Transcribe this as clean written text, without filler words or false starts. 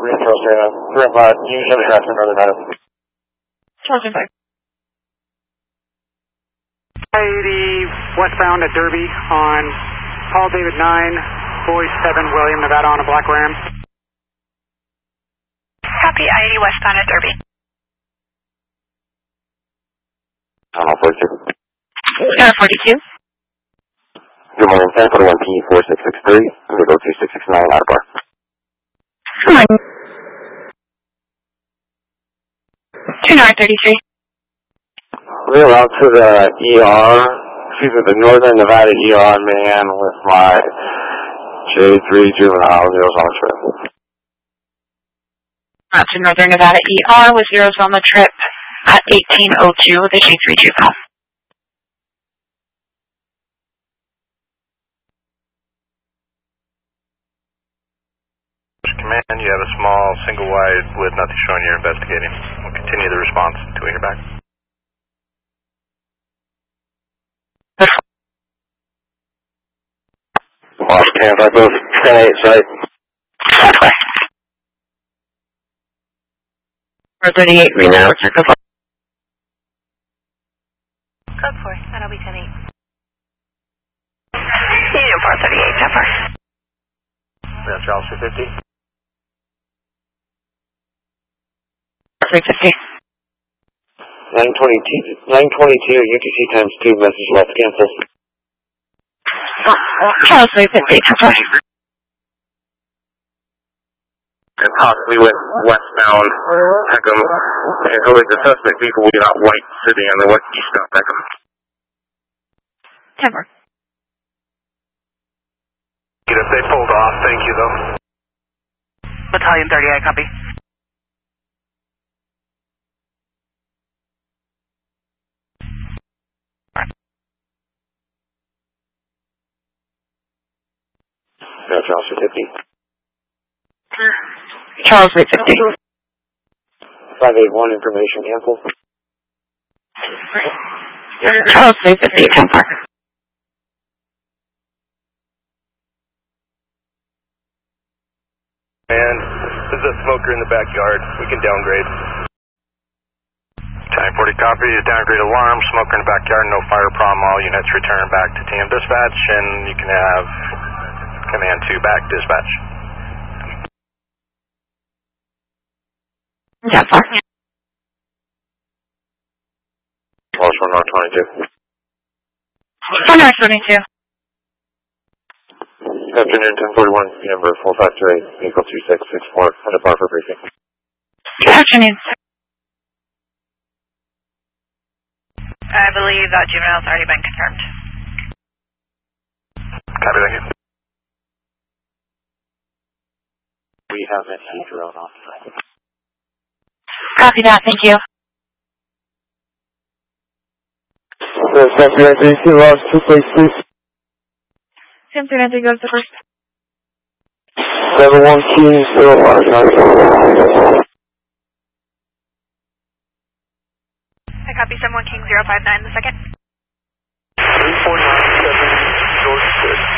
Reinforce data. Use heavy traffic in Northern Nevada. Charles 5. 80 westbound at Derby on Paul David 9, Boy 7, William, Nevada on a black Ram. Copy, I-80 westbound at Derby. On all 42. 42. Good morning, 1041P4663. I'm going to go 2669 out of bar. Good morning. 2933. We're out to the ER, the Northern Nevada ER man with my J3 juvenile zeros on the trip. Out to Northern Nevada ER with zeros on the trip at 1802 with a J3 juvenile. Command, you have a small single wide with nothing showing you're investigating. We'll continue the response until we hear back. Lost camp, I both 10-8 site. 438 Reno, check the phone. Code 4, that'll be 10-8. Union 438, 10-4. Yeah, Charles 250. 350. 922, UTC times 2, message left, cancel. Charles 350, 10-4. And possibly went westbound Peckham. And only the suspect vehicle will be not white sitting on the west eastbound Peckham. 10-4. If they pulled off, thank you though. Battalion 30, I copy. Yeah, Charles 350. Charles 350. 581, information cancel. Charles 350, 10-4. And there's a smoker in the backyard. We can downgrade. 1040 copy, downgrade alarm, smoker in the backyard, no fire problem. All units return back to TM dispatch, and you can have command 2 back dispatch. Yeah, 4. Lost 1 R22. 1 R22. Afternoon, 1041, number 4528, vehicle 2664, at a bar for briefing. Good afternoon, sir. I believe that juvenile's already been confirmed. Copy, thank you. We have an E-drone on site. Copy that, thank you. Sector 32, lost 2 place, please. 1039 goes to first. 71 King, 059. I copy 71 King 059 the second. 3497, George 6.